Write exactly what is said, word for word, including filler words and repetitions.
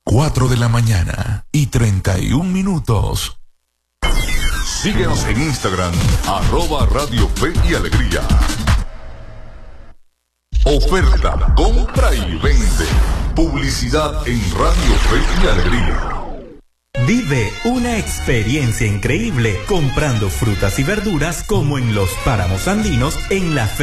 cuatro de la mañana y treinta y un minutos. Síguenos en Instagram, arroba Radio Fe y Alegría. Oferta, compra y vende. Publicidad en Radio Fe y Alegría. Vive una experiencia increíble comprando frutas y verduras como en los páramos andinos en la Fe